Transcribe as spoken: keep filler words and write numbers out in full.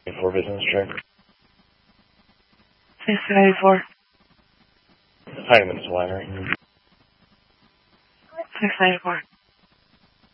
For business check. six ninety-four. Hi, Miss Winery. six ninety-four.